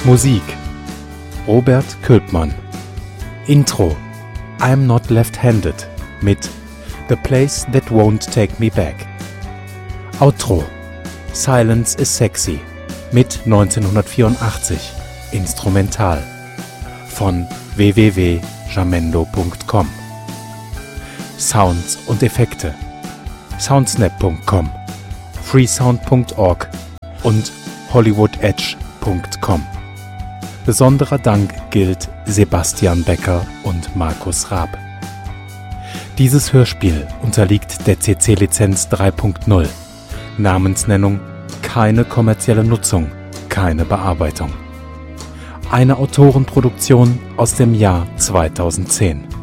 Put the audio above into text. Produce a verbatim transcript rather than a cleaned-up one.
Musik Robert Külpmann. Intro I'm Not Left-Handed mit The Place That Won't Take Me Back. Outro Silence is Sexy mit neunzehnhundertvierundachtzig Instrumental von w w w punkt jamendo punkt com. Sounds und Effekte soundsnap punkt com, freesound punkt org und hollywoodedge punkt com. Besonderer Dank gilt Sebastian Becker und Markus Raab. Dieses Hörspiel unterliegt der C C-Lizenz drei Punkt null. Namensnennung, keine kommerzielle Nutzung, keine Bearbeitung. Eine Autorenproduktion aus dem Jahr zweitausendzehn.